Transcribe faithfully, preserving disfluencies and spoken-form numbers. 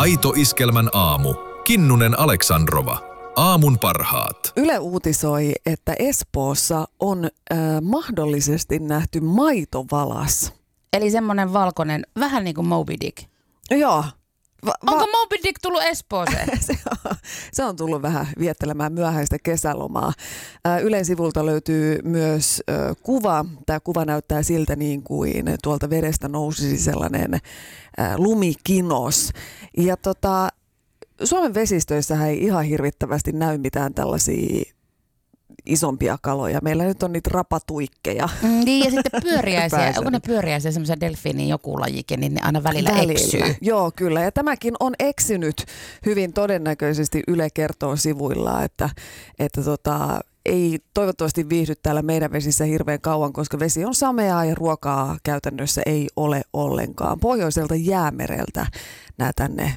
Aito Iskelmän aamu. Kinnunen Aleksandrova. Aamun parhaat. Yle uutisoi, että Espoossa on äh, mahdollisesti nähty maitovalas. Eli semmoinen valkoinen, vähän niin kuin Moby Dick. Joo. Va- Onko Moby Dick tullut Espooseen? se, on, se on tullut vähän viettelemään myöhäistä kesälomaa. Äh, Ylen sivulta löytyy myös äh, kuva. Tämä kuva näyttää siltä niin kuin tuolta vedestä nousisi sellainen äh, lumikinos. Ja tota, Suomen vesistöissähän ei ihan hirvittävästi näy mitään tällaisia isompia kaloja. Meillä nyt on niitä rapatuikkeja. Mm, niin, ja sitten pyöriäisiä. Onko ne pyöriäisiä semmoisia delfiinin joku lajike, niin ne aina välillä, välillä eksyy. Joo, kyllä. Ja tämäkin on eksynyt hyvin todennäköisesti. Yle kertoo sivuilla, että, että tota, ei toivottavasti viihdy täällä meidän vesissä hirveän kauan, koska vesi on sameaa ja ruokaa käytännössä ei ole ollenkaan. Pohjoiselta Jäämereltä nämä tänne